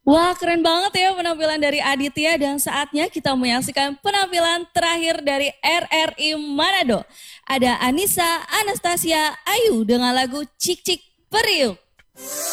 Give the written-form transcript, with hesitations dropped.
Wah, keren banget ya penampilan dari Aditya dan saatnya kita menyaksikan penampilan terakhir dari RRI Manado. Ada Anissa Anastasia Ayu dengan lagu Cik Cik Periuk.